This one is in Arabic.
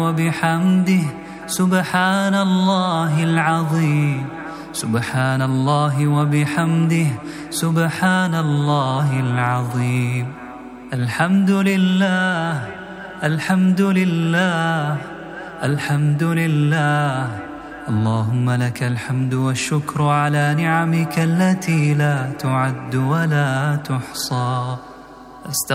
وبحمده سبحان الله العظيم. سبحان الله وبحمده سبحان الله العظيم. الحمد لله الحمد لله الحمد لله. اللهم لك الحمد والشكر على نعمك التي لا تعد ولا تحصى.